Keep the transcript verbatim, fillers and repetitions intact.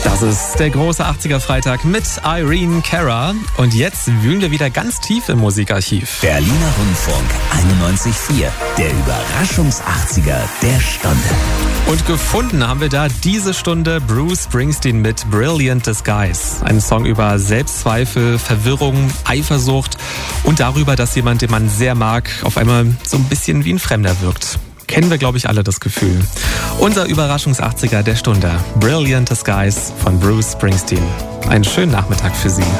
Das ist der große achtziger-Freitag mit Irene Cara. Und jetzt wühlen wir wieder ganz tief im Musikarchiv. Berliner Rundfunk einundneunzig Komma vier, der Überraschungs-achtziger der Stunde. Und gefunden haben wir da diese Stunde Bruce Springsteen mit Brilliant Disguise. Ein Song über Selbstzweifel, Verwirrung, Eifersucht und darüber, dass jemand, den man sehr mag, auf einmal so ein bisschen wie ein Fremder wirkt. Kennen wir, glaube ich, alle das Gefühl. Unser Überraschungs-achtziger der Stunde, Brilliant Disguise von Bruce Springsteen. Einen schönen Nachmittag für Sie.